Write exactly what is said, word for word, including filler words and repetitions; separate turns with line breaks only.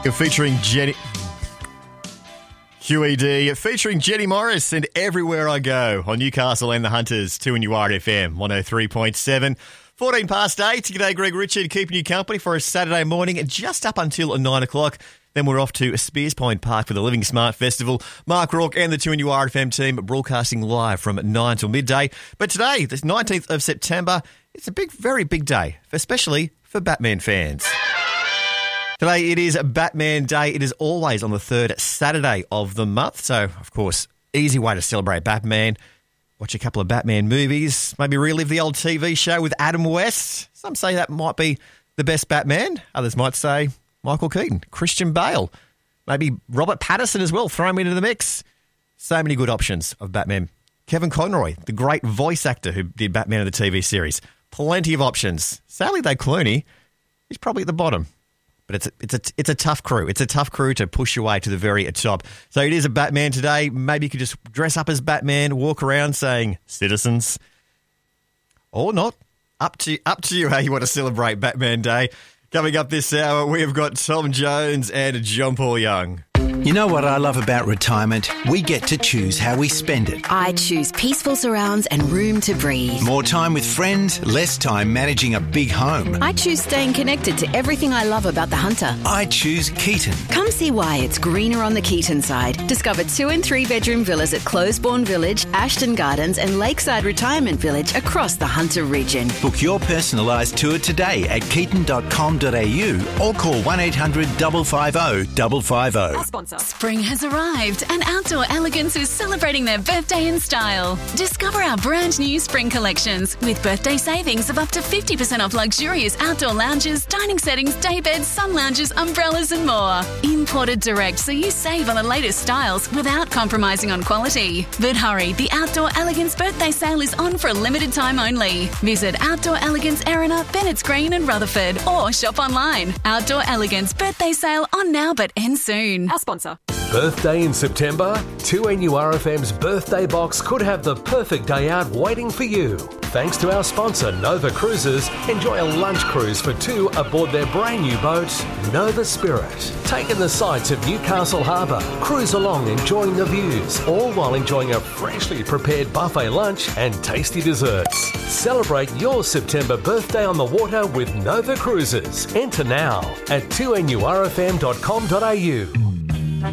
Featuring Jenny... Q E D, featuring Jenny Morris and Everywhere I Go on Newcastle and the Hunters, two N U R F M, one oh three point seven. fourteen past eight. G'day, Greg Richard, keeping you company for a Saturday morning, just up until nine o'clock. Then we're off to Spears Point Park for the Living Smart Festival. Mark Rourke and the two N U R F M team broadcasting live from nine till midday. But today, the nineteenth of September, it's a big, very big day, especially for Batman fans. Today it is Batman Day. It is always on the third Saturday of the month. So, of course, easy way to celebrate Batman. Watch a couple of Batman movies. Maybe relive the old T V show with Adam West. Some say that might be the best Batman. Others might say Michael Keaton, Christian Bale, maybe Robert Pattinson as well. Throw him into the mix. So many good options of Batman. Kevin Conroy, the great voice actor who did Batman in the T V series. Plenty of options. Sadly, though, Clooney, he's probably at the bottom. But it's a, it's a it's a tough crew. It's a tough crew to push your way to the very top. So it is a Batman today. Maybe you could just dress up as Batman, walk around saying citizens, or not. Up to up to you how you want to celebrate Batman Day. Coming up this hour, we have got Tom Jones and John Paul Young.
You know what I love about retirement? We get to choose how we spend it.
I choose peaceful surrounds and room to breathe.
More time with friends, less time managing a big home.
I choose staying connected to everything I love about the Hunter.
I choose Keaton.
Come see why it's greener on the Keaton side. Discover two and three bedroom villas at Closebourne Village, Ashton Gardens and Lakeside Retirement Village across the Hunter region.
Book your personalised tour today at keaton dot com dot a u or call one eight hundred five five zero five five zero.
Our sponsor. Spring has arrived and Outdoor Elegance is celebrating their birthday in style. Discover our brand new spring collections with birthday savings of up to fifty percent off luxurious outdoor lounges, dining settings, day beds, sun lounges, umbrellas and more. Imported direct so you save on the latest styles without compromising on quality. But hurry, the Outdoor Elegance birthday sale is on for a limited time only. Visit Outdoor Elegance Erina, Bennett's Green and Rutherford or shop online. Outdoor Elegance birthday sale on now but ends soon. Our sponsor.
Birthday in September? two N U R F M's birthday box could have the perfect day out waiting for you. Thanks to our sponsor, Nova Cruises, enjoy a lunch cruise for two aboard their brand new boat, Nova Spirit. Take in the sights of Newcastle Harbour, cruise along enjoying the views, all while enjoying a freshly prepared buffet lunch and tasty desserts. Celebrate your September birthday on the water with Nova Cruises. Enter now at two N U R F M dot com dot a u.